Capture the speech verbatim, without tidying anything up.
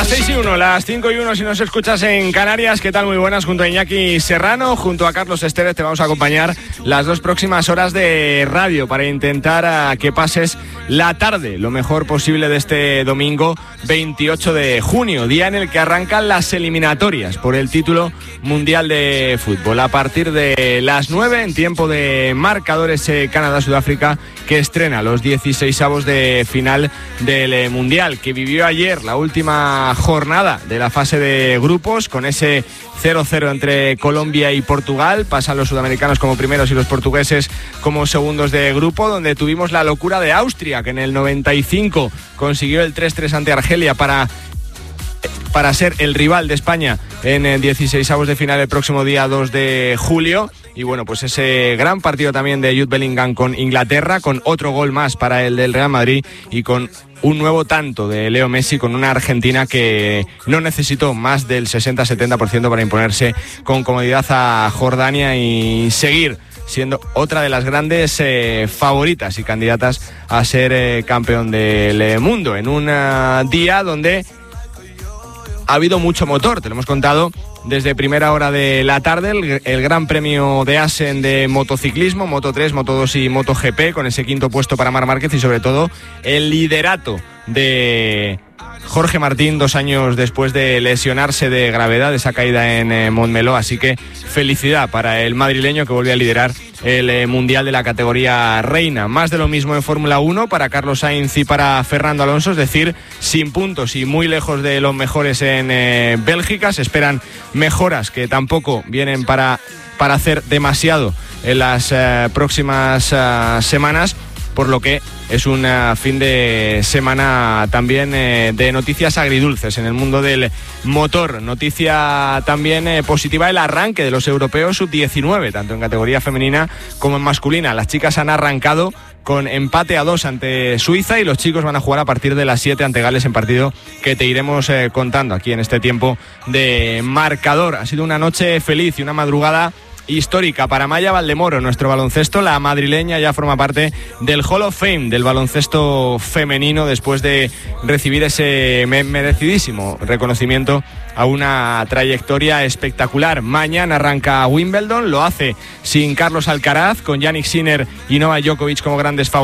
Las seis y uno, las cinco y uno si nos escuchas en Canarias. ¿Qué tal? Muy buenas. Junto a Iñaki Serrano, junto a Carlos Esteves, te vamos a acompañar las dos próximas horas de radio para intentar a que pases la tarde lo mejor posible de este domingo veintiocho de junio, día en el que arrancan las eliminatorias por el título mundial de fútbol. A partir de las nueve, en tiempo de marcadores, eh, Canadá-Sudáfrica, que estrena los dieciseisavos de final del eh, mundial, que vivió ayer la última jornada de la fase de grupos con ese cero cero entre Colombia y Portugal. Pasan los sudamericanos como primeros y los portugueses como segundos de grupo, donde tuvimos la locura de Austria, que en el noventa y cinco consiguió el tres tres ante Argelia para para ser el rival de España en dieciseisavos de final el próximo día dos de julio. Y bueno, pues ese gran partido también de Jude Bellingham con Inglaterra, con otro gol más para el del Real Madrid y con un nuevo tanto de Leo Messi, con una Argentina que no necesitó más del sesenta a setenta por ciento para imponerse con comodidad a Jordania y seguir siendo otra de las grandes eh, favoritas y candidatas a ser eh, campeón del mundo, en un uh, día donde ha habido mucho motor. Te lo hemos contado desde primera hora de la tarde, el, el Gran Premio de Assen de motociclismo, Moto tres, Moto dos y MotoGP, con ese quinto puesto para Marc Márquez y sobre todo el liderato de Jorge Martín dos años después de lesionarse de gravedad, esa caída en eh, Montmeló. Así que felicidad para el madrileño, que vuelve a liderar el eh, Mundial de la categoría reina. Más de lo mismo en Fórmula uno para Carlos Sainz y para Fernando Alonso, es decir, sin puntos y muy lejos de los mejores en eh, Bélgica. Se esperan mejoras que tampoco vienen para, para hacer demasiado en las eh, próximas eh, semanas, por lo que es un uh, fin de semana también eh, de noticias agridulces en el mundo del motor. Noticia también eh, positiva, el arranque de los europeos sub diecinueve, tanto en categoría femenina como en masculina. Las chicas han arrancado con empate a dos ante Suiza y los chicos van a jugar a partir de las siete ante Gales, en partido que te iremos eh, contando aquí en este tiempo de marcador. Ha sido una noche feliz y una madrugada histórica para Maya Valdemoro, nuestro baloncesto. La madrileña ya forma parte del Hall of Fame del baloncesto femenino después de recibir ese merecidísimo reconocimiento a una trayectoria espectacular. Mañana arranca Wimbledon, lo hace sin Carlos Alcaraz, con Jannik Sinner y Novak Djokovic como grandes favoritos.